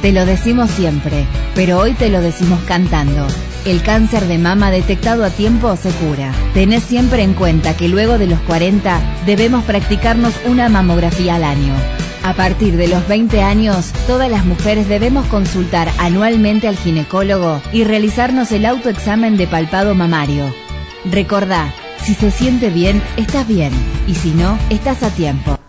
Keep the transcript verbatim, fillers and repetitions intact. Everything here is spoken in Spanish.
Te lo decimos siempre, pero hoy te lo decimos cantando. El cáncer de mama detectado a tiempo se cura. Tenés siempre en cuenta que luego de los cuarenta debemos practicarnos una mamografía al año. A partir de los veinte años, todas las mujeres debemos consultar anualmente al ginecólogo y realizarnos el autoexamen de palpado mamario. Recordá, si se siente bien, estás bien, y si no, estás a tiempo.